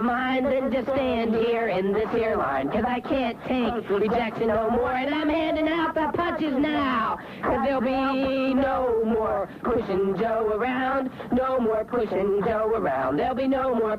Mind than just stand here in this here line, 'cause I can't take rejection no more, and I'm handing out the punches now, 'cause there'll be no more pushing Joe around, no more pushing Joe around, there'll be no more